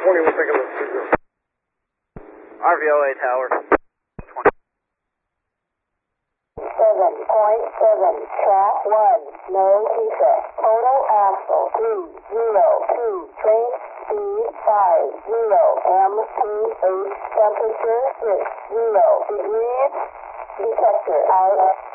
20, we'll take a look. RVOA Tower. 7.7, track 1, no defect. Total axle 302, train speed 50, MPH temperature 60 degrees, detector out.